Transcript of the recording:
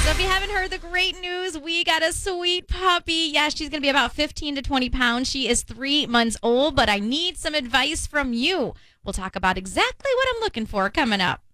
So if you haven't heard the great news, we got a sweet puppy. Yeah, she's going to be about 15 to 20 pounds. She is 3 months old, but I need some advice from you. We'll talk about exactly what I'm looking for coming up.